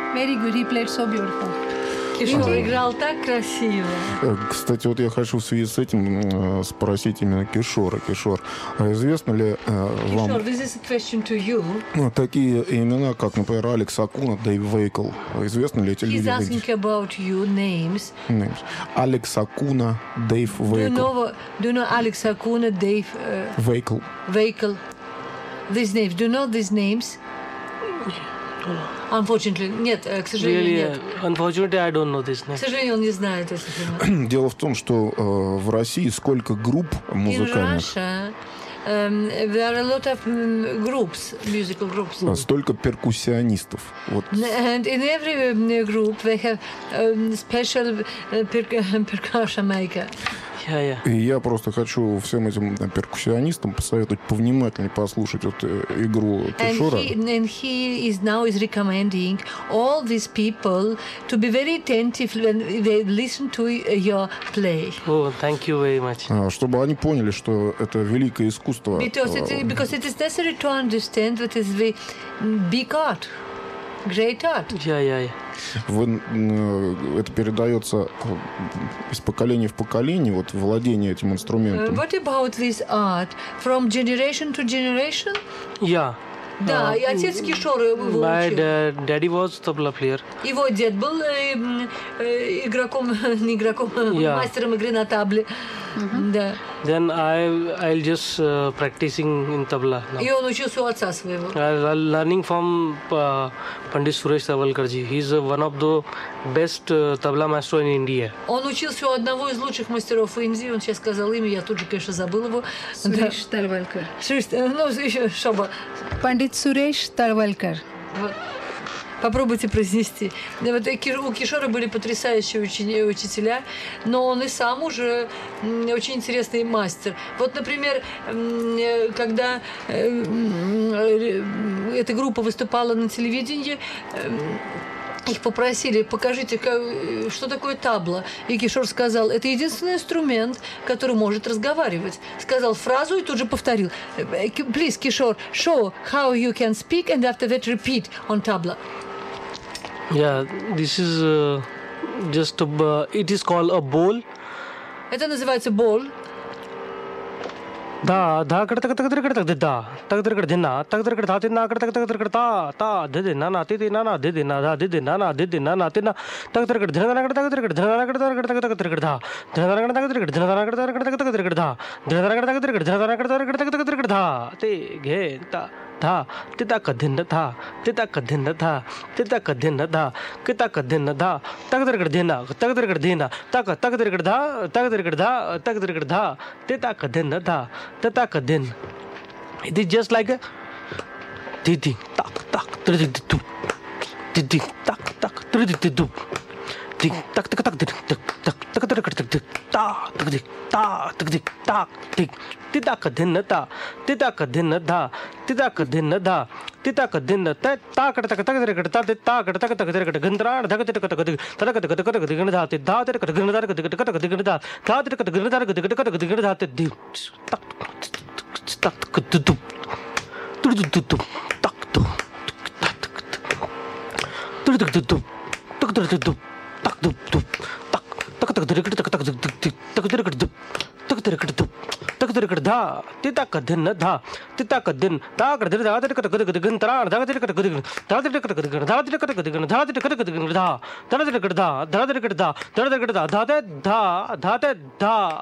Very good. He played so beautiful. Кишор играл так красиво. Кстати, вот я хочу в связи с этим спросить именно Кишора. Кишор, а известно ли вам Кишор, this is a question to you. такие имена, как, например, Алекс Акуна, Дэйв Вейкл? Известны ли эти He's люди? asking about you names. Алекс Акуна, Дэйв Do you Вейкл. know Alex Acuna, Dave Вейкл. Vehicle? These names. Do you know these names? Unfortunately, нет, к сожалению, Really, нет. unfortunately, I don't know this К name. сожалению, он не знает этих имен. Дело в том, что в России сколько групп In музыкальных, Russia, there are a lot of groups, musical groups. столько перкуссионистов. Вот. And in every group, they have special percussion maker. Yeah. И я просто хочу всем этим перкуссионистам посоветовать повнимательнее послушать вот игру Кишора. And he is now recommending all these people to be very attentive when they listen to your play. Oh, thank you very much. Чтобы они поняли, что это великое искусство. Because it is necessary to understand that is the big art, great art. Yeah. Это передается из поколения в поколение, вот владение этим инструментом. What about this art from generation to generation? Yeah. Да, и отец Кишора его My учил. daddy was tabla player. Его дед был игроком, не игроком, мастером игры на табле. Да. Then I'll just practicing in tabla now. И он учился у отца своего. Learning from Pandit Suresh Savalkar ji. He's one of the best tabla master in India. Он учился у одного из лучших мастеров Индии. Он сейчас сказал имя, я тут же, конечно, забыл его. Suresh Talwalkar. Ну, еще, чтобы... Pandit Suresh Talwalkar. Вот. Попробуйте произнести. Вот у Кишора были потрясающие учителя, но он и сам уже очень интересный мастер. Вот, например, когда эта группа выступала на телевидении, их попросили, покажите, что такое табла. И Кишор сказал, это единственный инструмент, который может разговаривать. Сказал фразу и тут же повторил. Please, Kishore, show how you can speak and after that repeat on tabla. Yeah, this is just it is called a bowl. Это называется бол. Da kar tak tak tak tak da tak tak dina tak tak da tina kar tak tak tak ta de na na ti na na de na da de na na de na na tina tak tak dina na kar tak tak dina na kar tak tak tak tak da dina na kar tak tak dina na kar tak tak tak tak da dina na kar tak tak dina na kar tak tak tak tak da te ge ta tha tita kadhin tha tita kadhin tha tita kadhin tha kita kadhin tha tak tak dina tak tak dina tak tak da tak tak da tak tak da tita kadhin tha tata kadhin. It is just like a didi tak tak didi du didi tak tak didi du tik tak tak tak tak tak tak tak tak tak ta tak ta tak tak tik tita kadhin ta tita kadhin da tita kadhin da tita kadhin ta ta tak tak tak tak ta ta tak tak tak tak gandra da tak tak tak tak tak tak tak ganda da te da tak ganda da tak tak tak ganda da ta tak tak ganda da tak tak ganda da te di tak tak tak tu tu tu tu tak tu tak tu tu tu tu tak tu tu tak tu tu tak tak tak tak tak tak tak tak tak tak da tita kadhin da tita kadhin ta kadhin da tak tak tak gandra da tak tak tak da tak tak tak da tak tak tak da tak tak tak da da tak da da da da da da da da da da